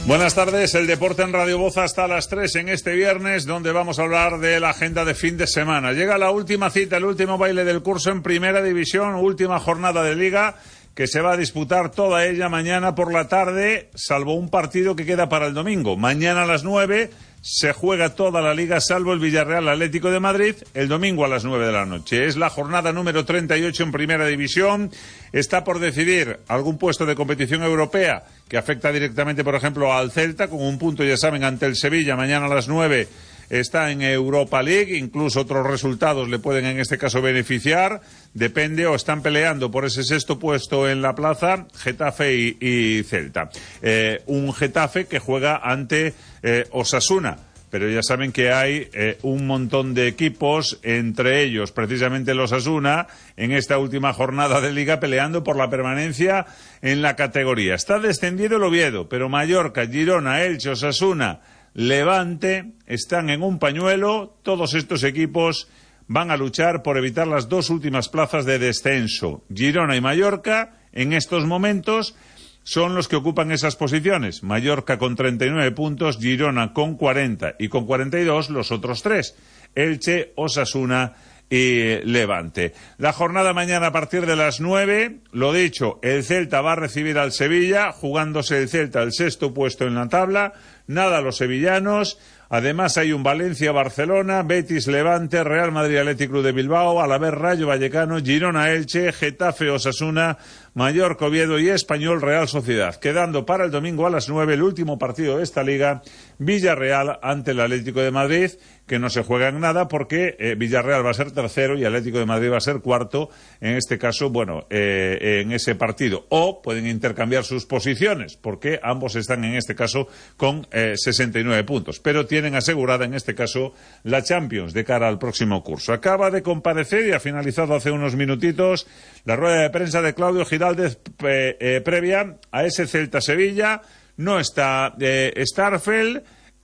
Buenas tardes, el deporte en Radio Voz hasta las 3 en este viernes, donde vamos a hablar de la agenda de fin de semana. Llega la última cita, el último baile del curso en Primera División, última jornada de Liga, que se va a disputar toda ella mañana por la tarde, salvo un partido que queda para el domingo. Mañana a las 9 se juega toda la Liga, salvo el Villarreal Atlético de Madrid, el domingo a las 9 de la noche. Es la jornada número 38 en Primera División. Está por decidir algún puesto de competición europea que afecta directamente, por ejemplo, al Celta, con un punto, ya saben, ante el Sevilla. Mañana a las 9 está en Europa League, incluso otros resultados le pueden en este caso beneficiar, depende, o están peleando por ese sexto puesto en la plaza Getafe y Celta. Un Getafe que juega ante Osasuna, pero ya saben que hay un montón de equipos, entre ellos precisamente el Osasuna, en esta última jornada de Liga peleando por la permanencia en la categoría. Está descendido el Oviedo, pero Mallorca, Girona, Elche, Osasuna, Levante están en un pañuelo. Todos estos equipos van a luchar por evitar las dos últimas plazas de descenso. Girona y Mallorca en estos momentos son los que ocupan esas posiciones. Mallorca con 39 puntos, Girona con 40 y con 42 los otros tres, Elche, Osasuna y Levante. La jornada mañana a partir de las 9, lo dicho, el Celta va a recibir al Sevilla, jugándose el Celta el sexto puesto en la tabla. Nada a los sevillanos. Además hay un Valencia-Barcelona, Betis-Levante, Real Madrid-Athletic Club de Bilbao, Alavés Rayo Vallecano, Girona-Elche, Getafe-Osasuna, Mallorca-Oviedo y Español-Real Sociedad. Quedando para el domingo a las 9 el último partido de esta liga, Villarreal ante el Atlético de Madrid, que no se juega en nada porque Villarreal va a ser tercero y Atlético de Madrid va a ser cuarto, en este caso, en ese partido. O pueden intercambiar sus posiciones, porque ambos están en este caso con 69 puntos. Pero tienen asegurada en este caso la Champions de cara al próximo curso. Acaba de comparecer y ha finalizado hace unos minutitos la rueda de prensa de Claudio Giraldez previa a ese Celta-Sevilla. No está Starfelt,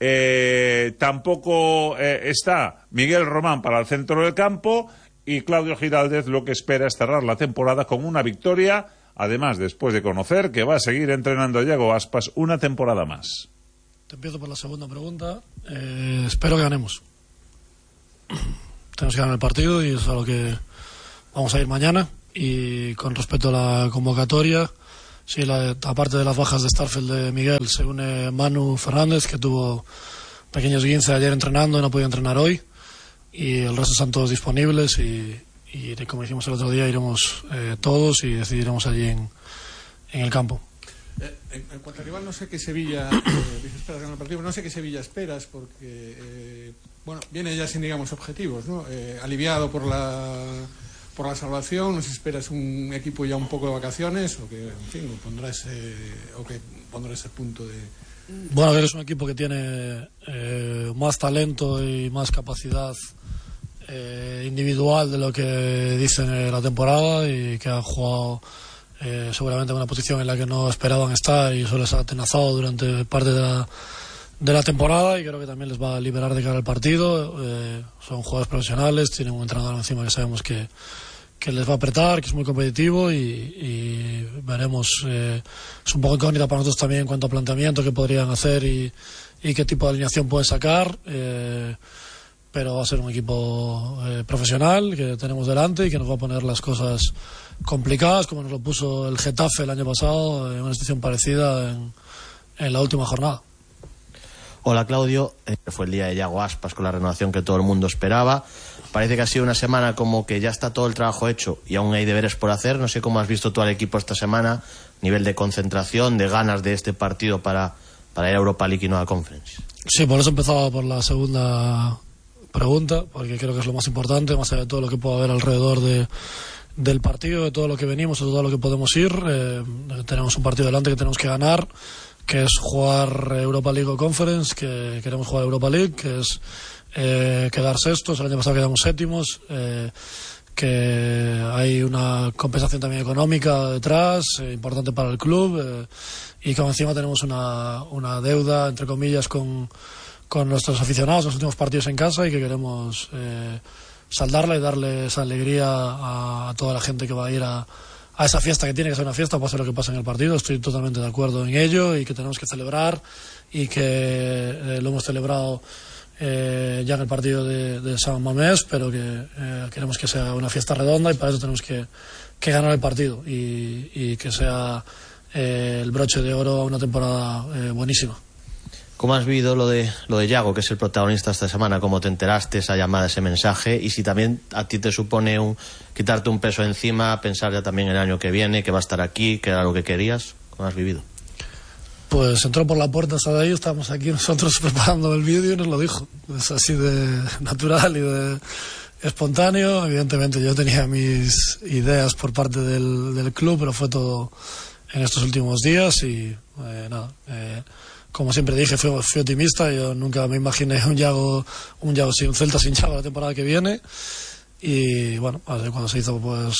tampoco está Miguel Román para el centro del campo, y Claudio Giraldez lo que espera es cerrar la temporada con una victoria, además después de conocer que va a seguir entrenando a Yago Aspas una temporada más. Te empiezo por la segunda pregunta. Espero que ganemos. Tenemos que ganar el partido y es a lo que vamos a ir mañana. Y con respecto a la convocatoria, sí, aparte de las bajas de Starfelt, de Miguel, se une Manu Fernández, que tuvo pequeños guinces ayer entrenando y no podía entrenar hoy, y el resto están todos disponibles y como dijimos el otro día, iremos todos y decidiremos allí en el campo. En cuanto a rival, no sé qué Sevilla esperas ganar el partido, no sé qué Sevilla esperas, porque viene ya sin, digamos, objetivos, ¿no? Aliviado por la salvación, no sé si esperas un equipo ya un poco de vacaciones o que, en fin, pondrá ese punto de... Bueno, eres un equipo que tiene más talento y más capacidad individual de lo que dicen la temporada, y que ha jugado seguramente en una posición en la que no esperaban estar y eso les ha atenazado durante parte de la temporada, y creo que también les va a liberar de cara al partido. Son jugadores profesionales, tienen un entrenador encima que sabemos que les va a apretar, que es muy competitivo, y veremos. Es un poco incógnita para nosotros también en cuanto a planteamiento que podrían hacer y qué tipo de alineación pueden sacar, pero va a ser un equipo profesional que tenemos delante y que nos va a poner las cosas complicadas, como nos lo puso el Getafe el año pasado en una situación parecida en la última jornada. Hola Claudio, fue el día de Yago Aspas con la renovación que todo el mundo esperaba. Parece que ha sido una semana como que ya está todo el trabajo hecho y aún hay deberes por hacer. No sé cómo has visto tú al equipo esta semana, nivel de concentración, de ganas de este partido para ir a Europa League y no a Conference. Sí, por eso empezaba por la segunda pregunta, porque creo que es lo más importante, más allá de todo lo que pueda haber alrededor del partido, de todo lo que venimos, de todo lo que podemos ir. Tenemos un partido delante que tenemos que ganar, que es jugar Europa League o Conference, que queremos jugar Europa League, que es quedar sextos. El año pasado quedamos séptimos, que hay una compensación también económica detrás, importante para el club, y que encima tenemos una deuda, entre comillas, con nuestros aficionados, los últimos partidos en casa, y que queremos saldarla y darle esa alegría a toda la gente que va a ir a a esa fiesta, que tiene que ser una fiesta, pase lo que pase en el partido. Estoy totalmente de acuerdo en ello, y que tenemos que celebrar, y que lo hemos celebrado ya en el partido de San Mamés, pero que queremos que sea una fiesta redonda, y para eso tenemos que ganar el partido y que sea el broche de oro a una temporada buenísima. ¿Cómo has vivido lo de Yago, que es el protagonista esta semana? ¿Cómo te enteraste, esa llamada, ese mensaje? Y si también a ti te supone quitarte un peso encima, pensar ya también el año que viene, que va a estar aquí, que era lo que querías. ¿Cómo has vivido? Pues entró por la puerta, hasta de ahí, estábamos aquí nosotros preparando el vídeo y nos lo dijo. Es así de natural y de espontáneo. Evidentemente yo tenía mis ideas por parte del club, pero fue todo en estos últimos días y como siempre dije, fui optimista. Yo nunca me imaginé un Celta sin Yago la temporada que viene, y bueno, cuando se hizo pues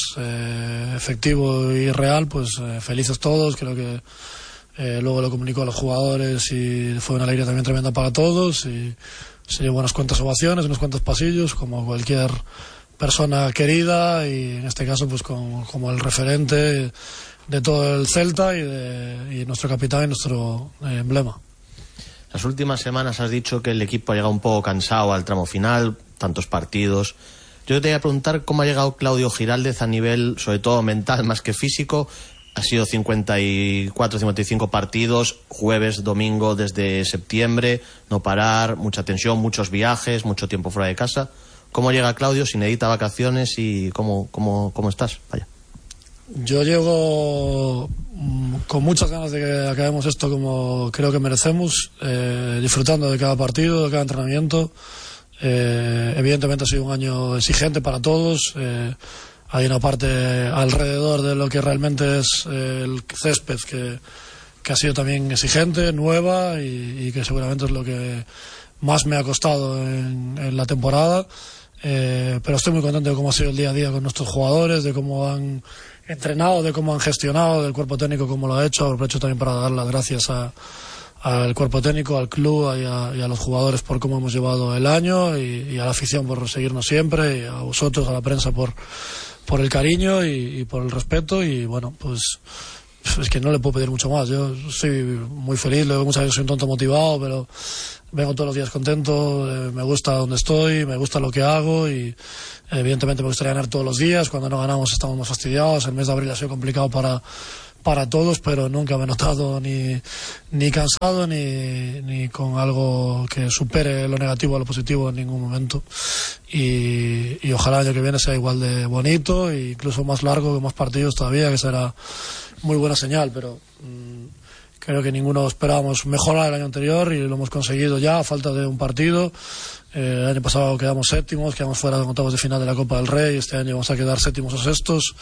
efectivo y real, pues felices todos. Creo que luego lo comunicó a los jugadores y fue una alegría también tremenda para todos, y se llevó unas cuantas ovaciones, unos cuantos pasillos, como cualquier persona querida, y en este caso pues como el referente de todo el Celta y nuestro capitán y nuestro emblema. Las últimas semanas has dicho que el equipo ha llegado un poco cansado al tramo final, tantos partidos. Yo te voy a preguntar cómo ha llegado Claudio Giraldez a nivel, sobre todo mental, más que físico. Ha sido 54, 55 partidos, jueves, domingo, desde septiembre, no parar, mucha tensión, muchos viajes, mucho tiempo fuera de casa. ¿Cómo llega Claudio, si necesita vacaciones, y cómo estás? Vaya. Yo llego con muchas ganas de que acabemos esto como creo que merecemos, disfrutando de cada partido, de cada entrenamiento. Evidentemente ha sido un año exigente para todos. Hay una parte alrededor de lo que realmente es el césped que ha sido también exigente, nueva, y que seguramente es lo que más me ha costado en la temporada. Pero estoy muy contento de cómo ha sido el día a día con nuestros jugadores, de cómo han entrenado, de cómo han gestionado, del cuerpo técnico cómo lo ha hecho. Aprovecho también para dar las gracias al cuerpo técnico, al club y a los jugadores por cómo hemos llevado el año, y a la afición por seguirnos siempre, y a vosotros, a la prensa por el cariño y por el respeto. Y bueno, pues es que no le puedo pedir mucho más. Yo soy muy feliz, luego muchas veces soy un tonto motivado, pero vengo todos los días contento, me gusta donde estoy, me gusta lo que hago, y evidentemente me gustaría ganar todos los días. Cuando no ganamos estamos más fastidiados. El mes de abril ha sido complicado para todos, pero nunca me he notado ni cansado ni con algo que supere lo negativo a lo positivo en ningún momento, y ojalá el año que viene sea igual de bonito e incluso más largo, que más partidos todavía, que será muy buena señal. Pero creo que ninguno esperábamos mejorar el año anterior, y lo hemos conseguido ya a falta de un partido. El año pasado quedamos séptimos, quedamos fuera de octavos de final de la Copa del Rey. Este año vamos a quedar séptimos o sextos.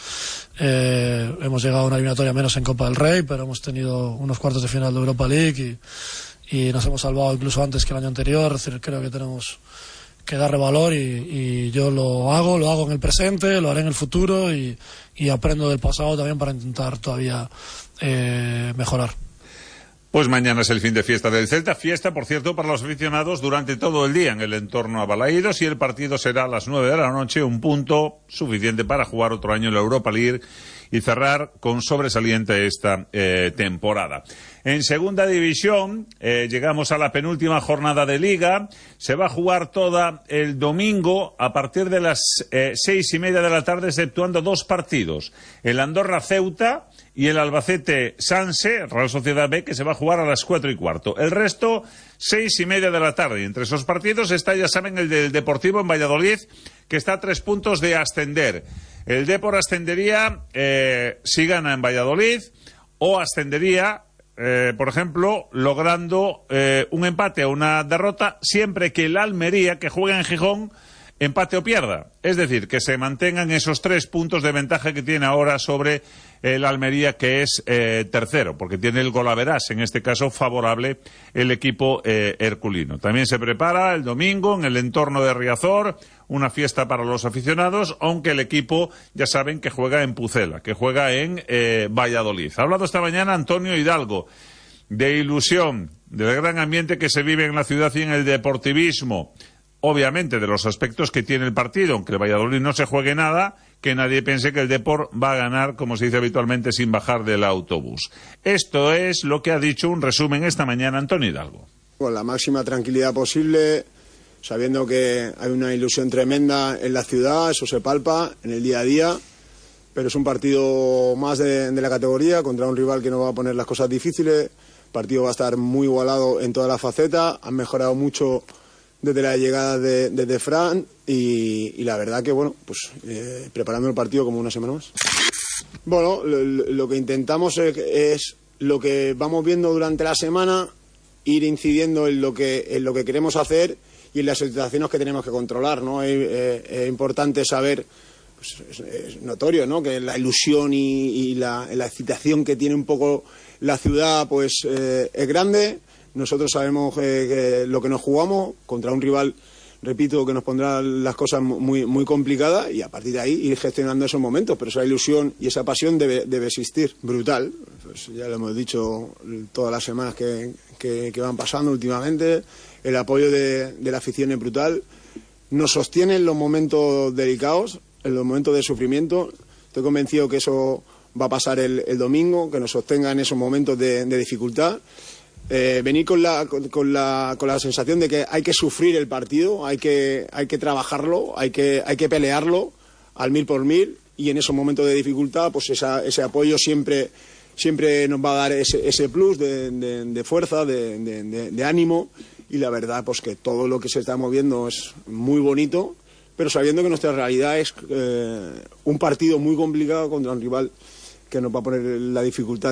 Hemos llegado a una eliminatoria menos en Copa del Rey, pero hemos tenido unos cuartos de final de Europa League y nos hemos salvado incluso antes que el año anterior. Es decir, creo que tenemos que darle valor, y yo lo hago en el presente, lo haré en el futuro, y aprendo del pasado también para intentar todavía mejorar. Pues mañana es el fin de fiesta del Celta. Fiesta, por cierto, para los aficionados durante todo el día en el entorno a Balaídos, y el partido será a las 9 de la noche, un punto suficiente para jugar otro año en la Europa League y cerrar con sobresaliente esta temporada. En segunda división, llegamos a la penúltima jornada de Liga. Se va a jugar toda el domingo a partir de las 6:30 de la tarde, exceptuando dos partidos. El Andorra-Ceuta y el Albacete-Sanse, Real Sociedad B, que se va a jugar a las 4:15. El resto, 6:30 de la tarde. Entre esos partidos está, ya saben, el del Deportivo en Valladolid, que está a 3 puntos de ascender. El Depor ascendería si gana en Valladolid, o ascendería, por ejemplo, logrando un empate o una derrota, siempre que el Almería, que juega en Gijón, empate o pierda. Es decir, que se mantengan esos 3 puntos de ventaja que tiene ahora sobre el Almería, que es tercero, porque tiene el golaverás, en este caso favorable, el equipo herculino. También se prepara el domingo en el entorno de Riazor una fiesta para los aficionados, aunque el equipo, ya saben, que juega en Pucela, que juega en Valladolid. Ha hablado esta mañana Antonio Hidalgo de ilusión, del gran ambiente que se vive en la ciudad y en el deportivismo. Obviamente de los aspectos que tiene el partido, aunque el Valladolid no se juegue nada, que nadie piense que el Depor va a ganar, como se dice habitualmente, sin bajar del autobús. Esto es lo que ha dicho un resumen esta mañana Antonio Hidalgo. Con la máxima tranquilidad posible, sabiendo que hay una ilusión tremenda en la ciudad, eso se palpa en el día a día, pero es un partido más de la categoría contra un rival que nos va a poner las cosas difíciles. El partido va a estar muy igualado en todas las facetas, han mejorado mucho desde la llegada de Fran y la verdad que, bueno, pues preparando el partido como una semana más. Bueno, lo que intentamos es lo que vamos viendo durante la semana, ir incidiendo en lo que queremos hacer y en las situaciones que tenemos que controlar, ¿no? Es importante saber, pues, es notorio, ¿no?, que la ilusión y la excitación que tiene un poco la ciudad, pues es grande. Nosotros sabemos que lo que nos jugamos contra un rival, repito, que nos pondrá las cosas muy, muy complicadas, y a partir de ahí ir gestionando esos momentos, pero esa ilusión y esa pasión debe existir. Brutal, pues ya lo hemos dicho todas las semanas que van pasando últimamente, el apoyo de la afición es brutal, nos sostiene en los momentos delicados, en los momentos de sufrimiento. Estoy convencido que eso va a pasar el domingo, que nos sostenga en esos momentos de dificultad. Venir con la sensación de que hay que sufrir el partido, hay que trabajarlo, hay que pelearlo al 1000%, y en esos momentos de dificultad, pues ese apoyo siempre nos va a dar ese plus de fuerza, de ánimo, y la verdad pues que todo lo que se está moviendo es muy bonito, pero sabiendo que nuestra realidad es un partido muy complicado contra un rival que nos va a poner la dificultad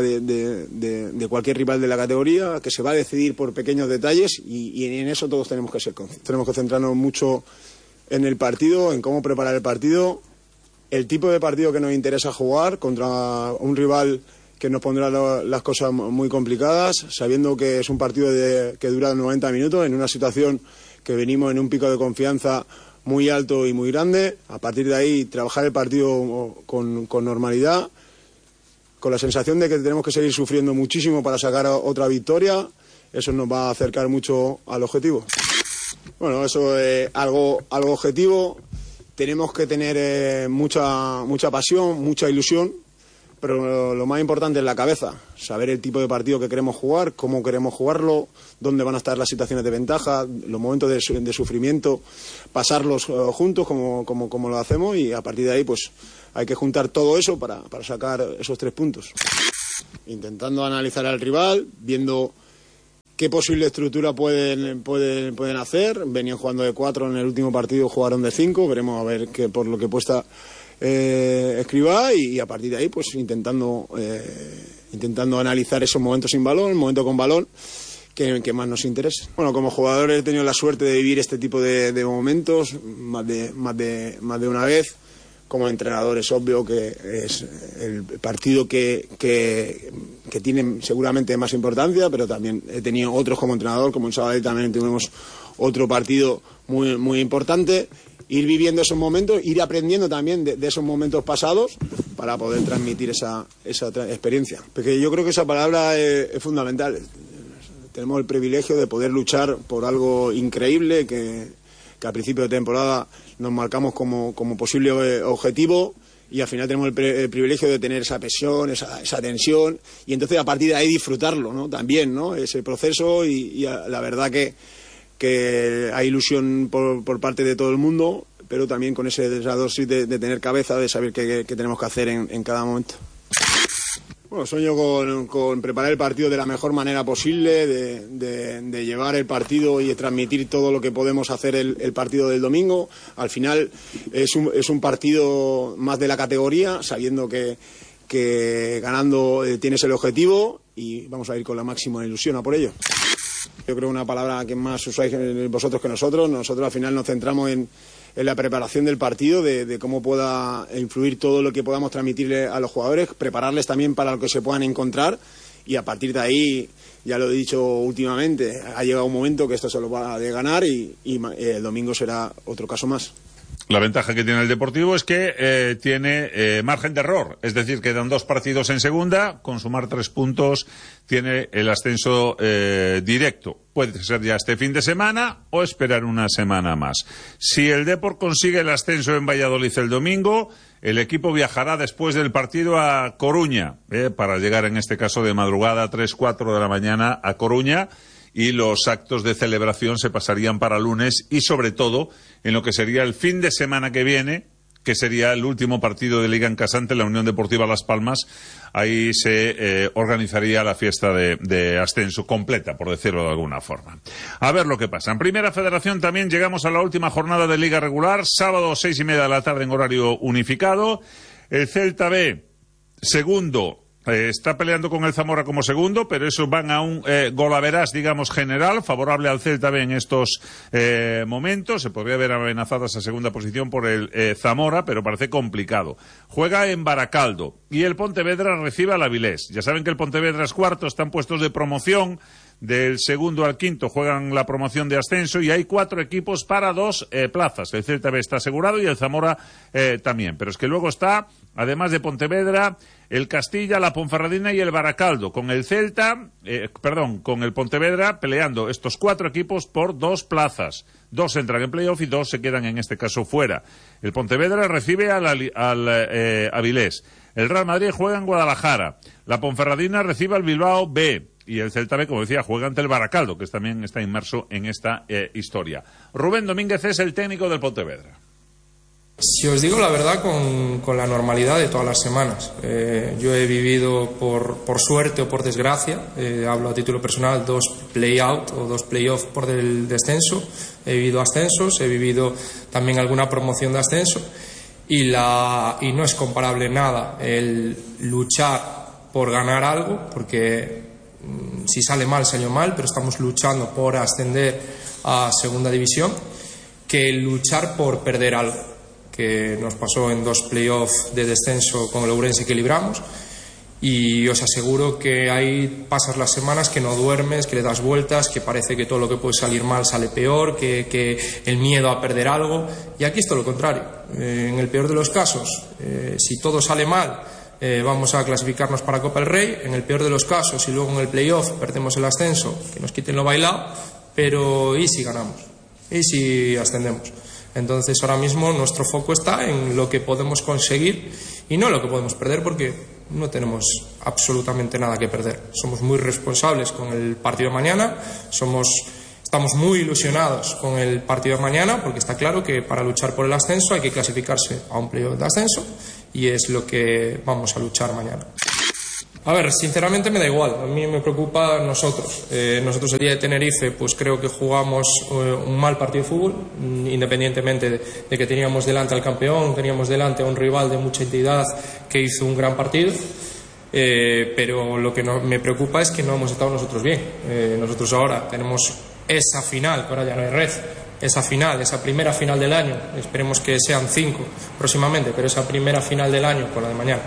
de cualquier rival de la categoría, que se va a decidir por pequeños detalles, y en eso todos tenemos que ser conscientes. Tenemos que centrarnos mucho en el partido, en cómo preparar el partido, el tipo de partido que nos interesa jugar contra un rival que nos pondrá las cosas muy complicadas, sabiendo que es un partido que dura 90 minutos, en una situación que venimos en un pico de confianza muy alto y muy grande. A partir de ahí, trabajar el partido con normalidad, con la sensación de que tenemos que seguir sufriendo muchísimo para sacar otra victoria. Eso nos va a acercar mucho al objetivo. Bueno, eso es algo objetivo. Tenemos que tener mucha pasión, mucha ilusión, pero lo más importante es la cabeza, saber el tipo de partido que queremos jugar, cómo queremos jugarlo, dónde van a estar las situaciones de ventaja, los momentos de sufrimiento, pasarlos juntos como lo hacemos, y a partir de ahí pues hay que juntar todo eso para sacar esos 3 puntos. Intentando analizar al rival, viendo qué posible estructura pueden hacer. Venían jugando de 4 en el último partido, jugaron de 5, veremos a ver qué por lo que puesta Escribá, y a partir de ahí pues intentando analizar esos momentos sin balón, el momento con balón que más nos interese. Bueno, como jugador he tenido la suerte de vivir este tipo de momentos más de una vez. Como entrenador es obvio que es el partido que tiene seguramente más importancia, pero también he tenido otros como entrenador, como en Sabadell también tuvimos otro partido muy, muy importante. Ir viviendo esos momentos, ir aprendiendo también de esos momentos pasados para poder transmitir esa experiencia. Porque yo creo que esa palabra es fundamental. Tenemos el privilegio de poder luchar por algo increíble que a principio de temporada nos marcamos como posible objetivo, y al final tenemos el privilegio de tener esa presión, esa tensión, y entonces a partir de ahí disfrutarlo, ¿no? También, ¿no? Ese proceso, y la verdad que hay ilusión por parte de todo el mundo, pero también con esa dosis de tener cabeza, de saber qué tenemos que hacer en cada momento. Bueno, sueño con preparar el partido de la mejor manera posible, de llevar el partido y de transmitir todo lo que podemos hacer el partido del domingo. Al final es un partido más de la categoría, sabiendo que ganando tienes el objetivo, y vamos a ir con la máxima ilusión a por ello. Yo creo una palabra que más usáis vosotros que nosotros. Nosotros al final nos centramos en la preparación del partido, de cómo pueda influir todo lo que podamos transmitirle a los jugadores, prepararles también para lo que se puedan encontrar, y a partir de ahí, ya lo he dicho últimamente, ha llegado un momento que esto se lo va a ganar, y el domingo será otro caso más. La ventaja que tiene el Deportivo es que tiene margen de error, es decir, quedan 2 partidos en segunda, con sumar 3 puntos tiene el ascenso directo. Puede ser ya este fin de semana o esperar una semana más. Si el Depor consigue el ascenso en Valladolid el domingo, el equipo viajará después del partido a Coruña, para llegar en este caso de madrugada, 3-4 de la mañana a Coruña, y los actos de celebración se pasarían para lunes y sobre todo en lo que sería el fin de semana que viene, que sería el último partido de Liga en casa ante la Unión Deportiva Las Palmas. Ahí se organizaría la fiesta de ascenso completa, por decirlo de alguna forma. A ver lo que pasa. En Primera Federación también llegamos a la última jornada de Liga regular, sábado 6:30 de la tarde en horario unificado. El Celta B, segundo, está peleando con el Zamora como segundo, pero eso van a un golaverás, digamos, general, favorable al Celta B en estos momentos. Se podría ver amenazada esa segunda posición por el Zamora, pero parece complicado. Juega en Baracaldo y el Pontevedra recibe al Avilés. Ya saben que el Pontevedra es cuarto, están puestos de promoción. Del segundo al quinto juegan la promoción de ascenso y hay 4 equipos para 2 plazas. El Celta B está asegurado y el Zamora también. Pero es que luego está, además de Pontevedra, el Castilla, la Ponferradina y el Baracaldo. Con el con el Pontevedra peleando estos 4 equipos por 2 plazas. 2 entran en playoff y 2 se quedan en este caso fuera. El Pontevedra recibe al Avilés. El Real Madrid juega en Guadalajara. La Ponferradina recibe al Bilbao B. Y el Celta B, como decía, juega ante el Baracaldo, que también está inmerso en esta historia. Rubén Domínguez es el técnico del Pontevedra. Si os digo la verdad, con la normalidad de todas las semanas. Yo he vivido, por suerte o por desgracia, hablo a título personal, 2 play-out o 2 play-off por el descenso. He vivido ascensos, he vivido también alguna promoción de ascenso. Y no es comparable nada el luchar por ganar algo, porque si sale mal, salió mal, pero estamos luchando por ascender a segunda división, que luchar por perder algo, que nos pasó en 2 playoffs de descenso con el Ourense que libramos. Y os aseguro que ahí pasas las semanas que no duermes, que le das vueltas, que parece que todo lo que puede salir mal sale peor, que el miedo a perder algo. Y aquí es todo lo contrario. En el peor de los casos, si todo sale mal, vamos a clasificarnos para Copa del Rey. En el peor de los casos, y luego en el playoff perdemos el ascenso, que nos quiten lo bailado, pero ¿y si ganamos? ¿Y si ascendemos? Entonces ahora mismo nuestro foco está en lo que podemos conseguir y no en lo que podemos perder, porque no tenemos absolutamente nada que perder. Somos muy responsables con el partido de mañana, estamos muy ilusionados con el partido de mañana, porque está claro que para luchar por el ascenso hay que clasificarse a un playoff de ascenso, y es lo que vamos a luchar mañana. A ver, sinceramente me da igual, a mí me preocupa nosotros. Nosotros el día de Tenerife pues creo que jugamos un mal partido de fútbol, independientemente de que teníamos delante al campeón, teníamos delante a un rival de mucha entidad que hizo un gran partido, pero lo que me preocupa es que no hemos estado nosotros bien. Nosotros ahora tenemos esa final, que ahora ya no hay red, esa primera final del año, esperemos que sean 5 próximamente, pero esa primera final del año con la de mañana,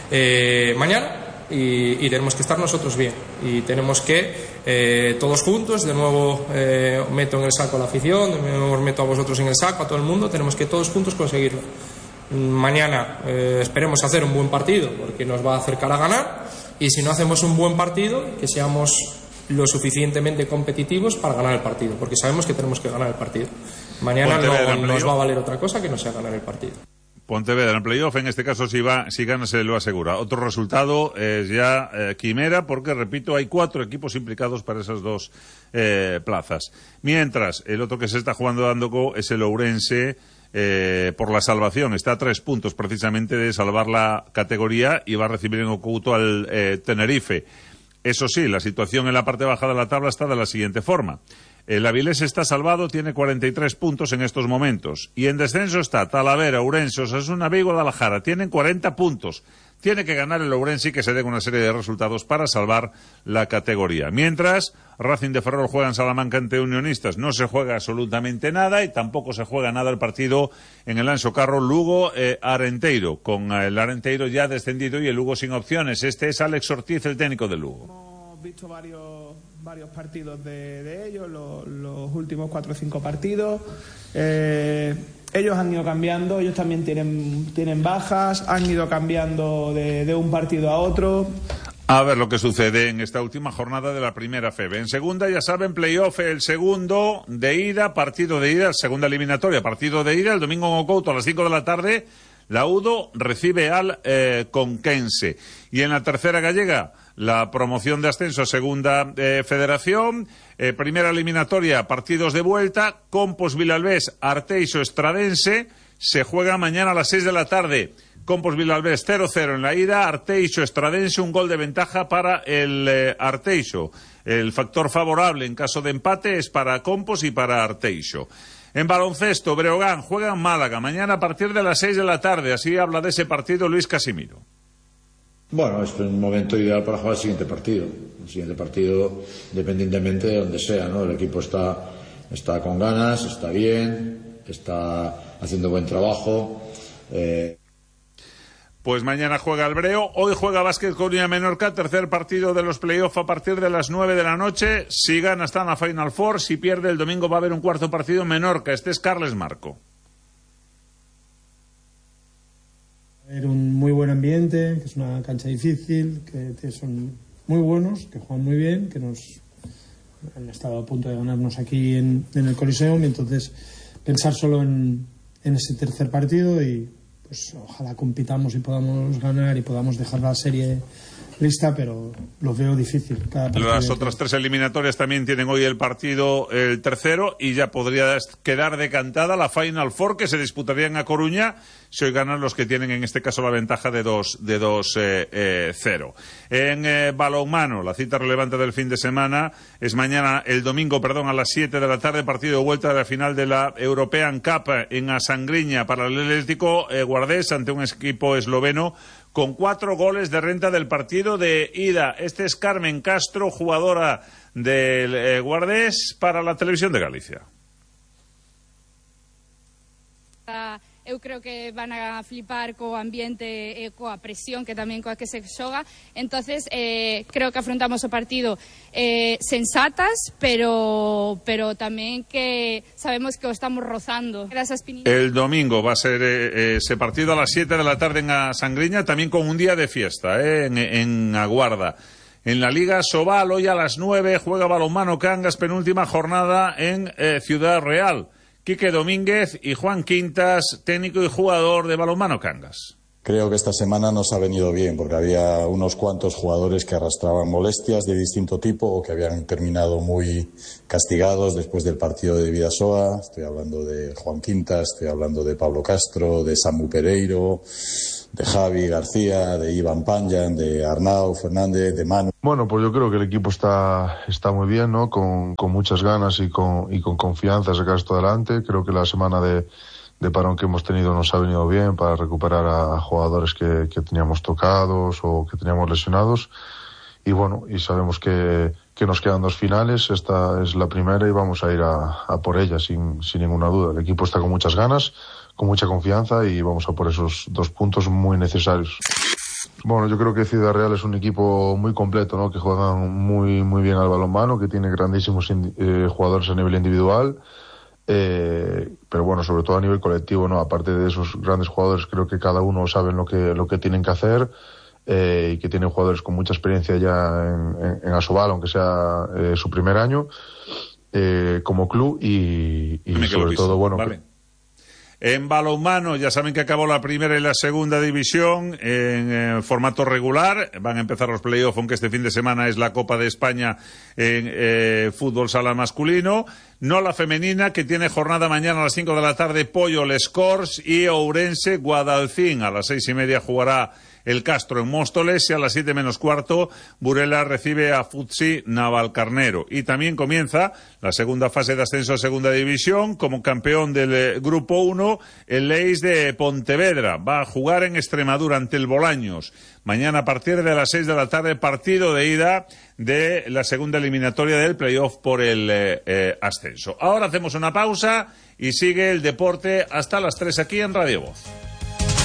y tenemos que estar nosotros bien, y tenemos que todos juntos, de nuevo meto en el saco a la afición, de nuevo os meto a vosotros en el saco, a todo el mundo, tenemos que todos juntos conseguirlo. Mañana esperemos hacer un buen partido, porque nos va a acercar a ganar, y si no hacemos un buen partido, que seamos lo suficientemente competitivos para ganar el partido, porque sabemos que tenemos que ganar el partido. Mañana no nos va a valer otra cosa que no sea ganar el partido. Pontevedra en playoff, en este caso si gana se lo asegura. Otro resultado es ya quimera, porque repito, hay 4 equipos implicados para esas 2 plazas. Mientras, el otro que se está jugando dando es el Ourense por la salvación. Está a 3 puntos precisamente de salvar la categoría y va a recibir en Ocouto al Tenerife. Eso sí, la situación en la parte baja de la tabla está de la siguiente forma. El Avilés está salvado, tiene 43 puntos en estos momentos. Y en descenso está Talavera, Ourense, Osasuna, Vigo, Guadalajara. Tienen 40 puntos. Tiene que ganar el Ourense y que se den una serie de resultados para salvar la categoría. Mientras, Racing de Ferrol juega en Salamanca ante Unionistas. No se juega absolutamente nada y tampoco se juega nada el partido en el Anxo Carro Lugo-Arenteiro. Con el Arenteiro ya descendido y el Lugo sin opciones. Este es Alex Ortiz, el técnico del Lugo. Hemos visto varios partidos de ellos, los últimos 4 o 5 partidos. Ellos han ido cambiando, ellos también tienen bajas, han ido cambiando de un partido a otro. A ver lo que sucede en esta última jornada de la Primera FEB. En segunda, ya saben, playoff, el segundo de ida, partido de ida, segunda eliminatoria, partido de ida, el domingo en Ocouto a las 5 de la tarde. Laudo recibe al Conquense. Y en la tercera gallega, la promoción de ascenso a segunda federación, primera eliminatoria, partidos de vuelta, Compos Vilalbés, Arteixo Estradense, se juega mañana a las 6 de la tarde. Compos Vilalbés 0-0 en la ida, Arteixo Estradense, un gol de ventaja para el Arteixo. El factor favorable en caso de empate es para Compos y para Arteixo. En baloncesto, Breogán juega en Málaga mañana a partir de las 6 de la tarde. Así habla de ese partido Luis Casimiro. Bueno, es un momento ideal para jugar el siguiente partido. El siguiente partido, independientemente de donde sea, ¿no? El equipo está con ganas, está bien, está haciendo buen trabajo. Pues mañana juega el Breo, hoy juega Básquet Coruña Menorca, tercer partido de los playoffs a partir de las 9 de la noche. Si gana está en la Final Four, si pierde el domingo va a haber un cuarto partido en Menorca. Este es Carles Marco. Era un muy buen ambiente, que es una cancha difícil, que son muy buenos, que juegan muy bien, que han estado a punto de ganarnos aquí en el Coliseum, y entonces pensar solo en ese tercer partido y pues ojalá compitamos y podamos ganar y podamos dejar la serie lista, pero lo veo difícil. Las otras tres eliminatorias también tienen hoy el partido, el tercero, y ya podría quedar decantada la Final Four, que se disputaría en A Coruña si hoy ganan los que tienen en este caso la ventaja de 2-0. En balonmano, la cita relevante del fin de semana es mañana, el domingo, a las 7 de la tarde, partido de vuelta de la final de la European Cup en Asangriña para el Atlético Guardés ante un equipo esloveno con 4 goles de renta del partido de ida. Este es Carmen Castro, jugadora del Guardés para la Televisión de Galicia. Eu creo que van a flipar co ambiente e coa presión que tamén coa que se xoga. Entonces, creo que afrontamos o partido sensatas, pero tamén que sabemos que o estamos rozando. El domingo va a ser ese partido a las 7 de la tarde en Sangriña, también con un día de fiesta en Aguarda. En la Liga Sobal, hoy a las 9, juega Balonmano Cangas, penúltima jornada en Ciudad Real. Quique Domínguez y Juan Quintas, técnico y jugador de Balonmano Cangas. Creo que esta semana nos ha venido bien porque había unos cuantos jugadores que arrastraban molestias de distinto tipo o que habían terminado muy castigados después del partido de Bidasoa. Estoy hablando de Juan Quintas, estoy hablando de Pablo Castro, de Samu Pereiro, de Javi García, de Iván Panjan, de Arnau Fernández, de Manu. Bueno, pues yo creo que el equipo está muy bien, ¿no? Con muchas ganas y con confianza de sacar esto adelante. Creo que la semana de parón que hemos tenido nos ha venido bien para recuperar a jugadores que teníamos tocados o que teníamos lesionados. Y bueno, y sabemos que nos quedan 2 finales. Esta es la primera y vamos a ir a por ella sin ninguna duda. El equipo está con muchas ganas, con mucha confianza y vamos a por esos 2 puntos muy necesarios. Bueno, yo creo que Ciudad Real es un equipo muy completo, ¿no? Que juegan muy bien al balonmano, que tiene grandísimos jugadores a nivel individual, pero bueno, sobre todo a nivel colectivo, ¿no? Aparte de esos grandes jugadores, creo que cada uno sabe lo que tienen que hacer, y que tienen jugadores con mucha experiencia ya en Asobal, aunque sea su primer año como club y sobre todo, bueno... Vale. En balonmano, ya saben que acabó la primera y la segunda división en formato regular. Van a empezar los playoffs, aunque este fin de semana es la Copa de España en fútbol sala masculino. No la femenina, que tiene jornada mañana a las 5 de la tarde, Pollo Les Corts y Ourense Guadalcín. A las 6:30 jugará el Castro en Móstoles y a las 7 menos cuarto Burela recibe a Futsi Navalcarnero. Y también comienza la segunda fase de ascenso a segunda división. Como campeón del Grupo 1, el Leis de Pontevedra va a jugar en Extremadura ante el Bolaños. Mañana a partir de las 6 de la tarde, partido de ida de la segunda eliminatoria del playoff por el ascenso. Ahora hacemos una pausa y sigue el deporte hasta las 3 aquí en Radio Voz.